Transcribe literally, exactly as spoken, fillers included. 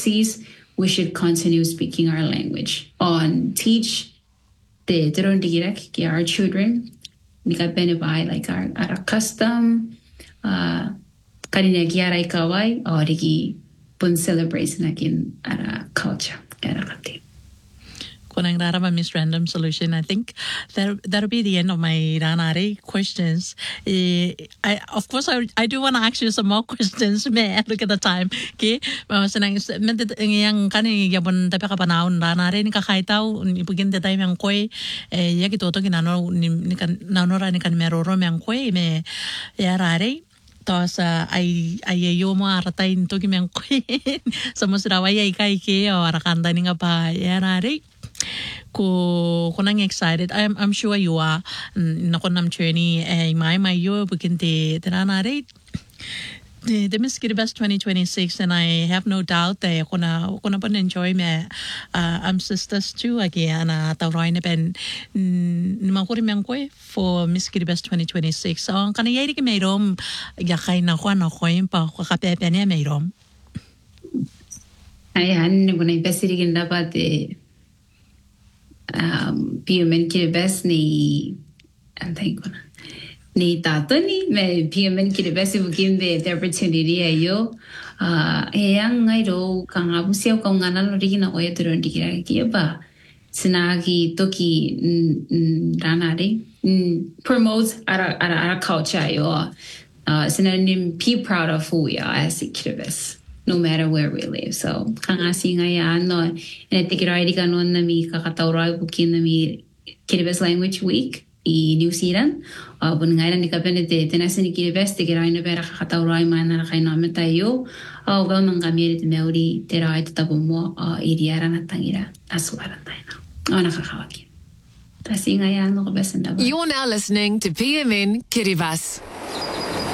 overseas, we should continue speaking our language. On teach the Durundirek, our children, nika benebai like our our custom, uh, kanina giarai kawai, origi pun celebrate nakin our culture, our kati. Miss Random Solution. I think that that'll be the end of my Ranare questions. Uh, I of course I I do want to ask you some more questions. May look at the time. Okay, senang mentet yang kani yapon tapi kapanaon Ranare ni kakaitaw ni pugin the time yang koi eh ya kito to kinano ni kan nanora ni kan meroro yang koi me ya rare. Tos ay ayayo mo aratain to kimang koi sa musrawaya ikai ke o arakanda ni nga pa ya rare. Ko konang excited. I'm I'm sure you are. Nakonam journey eh mai mai yo bukinte teranare. The the Miss Kiribati twenty twenty-six, and I have no doubt that kona kona pun enjoy me. Uh, I'm sisters too again. Uh, tawroy na pen makuri mengkoy for Miss Kiribati twenty twenty-six. So ang kanayari ki mayrom yakay na ko na ko yung pa kapepe niya mayrom. Ayan, kung na-investigin dapat eh. Um, Piumen Kiribati ni antay ko na ni tato ni me Piumen Kiribati bugin the the opportunity ayo uh eyang ngay do kang abusiaw kang ngana lo rigina ko yato ron dikira kiya ba sinagi toki ranare promote our our our culture ayo uh sinanim be proud of who we are as Kiribati. No matter where we live. So, kangasi nga yan, no, inatikiray di ka noon na mi kakatauray bukin na mi Kiribati Language Week i New Zealand. Uh, bun nga yan, di ka pinite, tinasin ni Kiribati, tikiray na pera kakatauray man na kayo namin tayo. Uh, well, nang kami rin meuri, tiray tatabo mo, uh, iriara na tangira, asuwaran tayo na. O, nakakawagin. Kasi nga yan, no, kabesan na ba? You're now listening to P M N Kiribati.